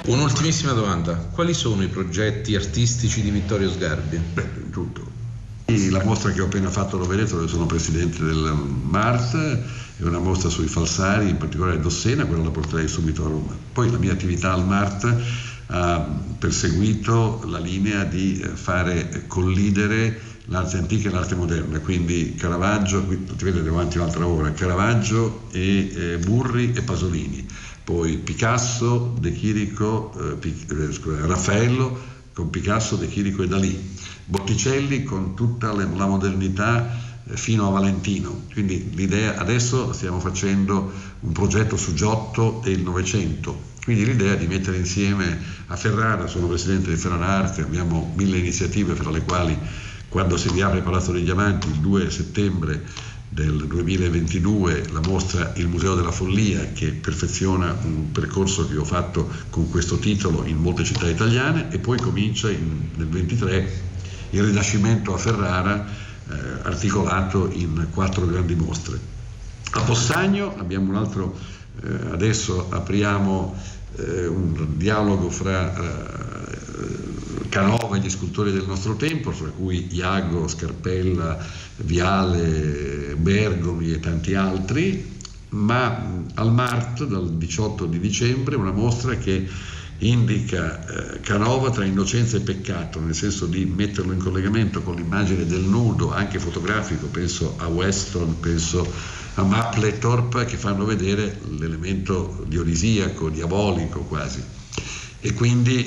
Un'ultimissima domanda: quali sono i progetti artistici di Vittorio Sgarbi? Tutto. La mostra che ho appena fatto lo vedete, dove sono presidente del MART, è una mostra sui falsari, in particolare Dossena, quella la porterei subito a Roma. Poi la mia attività al MART ha perseguito la linea di fare collidere l'arte antica e l'arte moderna, quindi Caravaggio, qui ti vedete davanti un'altra ora, Caravaggio e Burri e Pasolini, poi Picasso, De Chirico, Raffaello con Picasso, De Chirico e Dalì, Botticelli con tutta la modernità fino a Valentino. Quindi l'idea, adesso stiamo facendo un progetto su Giotto e il Novecento, quindi l'idea di mettere insieme a Ferrara, sono presidente di Ferrara Arte, abbiamo 1000 iniziative, fra le quali quando si riapre il Palazzo dei Diamanti il 2 settembre del 2022 la mostra Il Museo della Follia, che perfeziona un percorso che ho fatto con questo titolo in molte città italiane, e poi comincia nel 23 il Rinascimento a Ferrara, articolato in 4 grandi mostre. A Possagno abbiamo un altro, adesso apriamo un dialogo fra Canova e gli scultori del nostro tempo, fra cui Iago, Scarpella, Viale, Bergomi e tanti altri, ma al MART dal 18 di dicembre una mostra che indica Canova tra innocenza e peccato, nel senso di metterlo in collegamento con l'immagine del nudo, anche fotografico, penso a Weston, penso a Mapplethorpe, che fanno vedere l'elemento dionisiaco, diabolico quasi. E quindi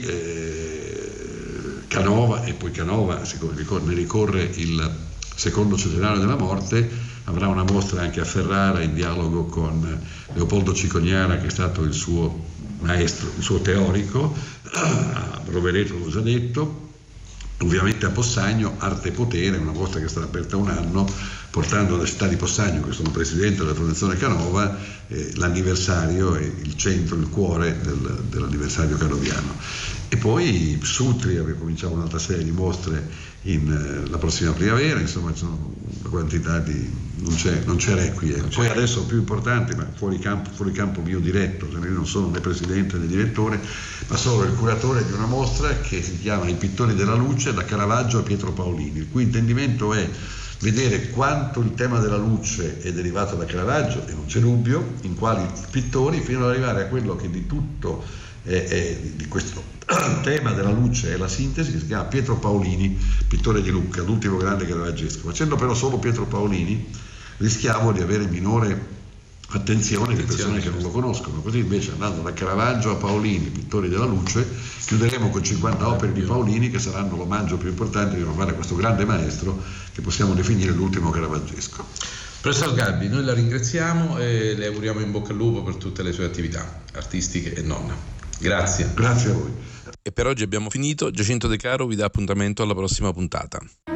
Canova, e poi Canova, ne ricorre il secondo centenario della morte, avrà una mostra anche a Ferrara in dialogo con Leopoldo Cicognara, che è stato il suo maestro, il suo teorico, a Rovereto l'ho già detto. Ovviamente a Possagno Arte e Potere, una mostra che sarà aperta un anno, portando alla città di Possagno, che sono presidente della Fondazione Canova, l'anniversario e il centro, il cuore dell'anniversario canoviano. E poi Sutri, cominciamo un'altra serie di mostre la prossima primavera, insomma sono una quantità di... non c'è requiem. Poi adesso più importante, ma fuori campo mio diretto, cioè io non sono né presidente né direttore, ma sono il curatore di una mostra che si chiama I pittori della luce, da Caravaggio a Pietro Paolini, il cui intendimento è vedere quanto il tema della luce è derivato da Caravaggio, e non c'è dubbio, in quali pittori, fino ad arrivare a quello che di tutto di questo tema della luce è la sintesi, che si chiama Pietro Paolini, pittore di Lucca, l'ultimo grande caravaggesco. Facendo però solo Pietro Paolini rischiamo di avere minore attenzione di persone che non lo conoscono, così invece andando da Caravaggio a Paolini, pittori della luce, chiuderemo con 50 opere di Paolini, che saranno l'omaggio più importante di onorare questo grande maestro che possiamo definire l'ultimo caravaggesco. Professor Sgarbi, noi la ringraziamo e le auguriamo in bocca al lupo per tutte le sue attività artistiche e non. Grazie. Grazie a voi. E per oggi abbiamo finito. Giacinto De Caro vi dà appuntamento alla prossima puntata.